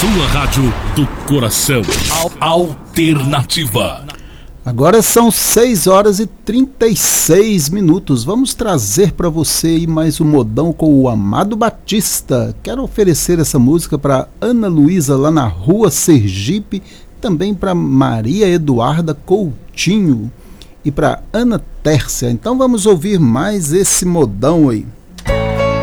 sua rádio do coração. Alternativa. Agora são 6 horas e 36 minutos. Vamos trazer para você aí mais um modão com o Amado Batista. Quero oferecer essa música para Ana Luísa lá na Rua Sergipe, também para Maria Eduarda Coutinho e para Ana Tércia. Então vamos ouvir mais esse modão aí.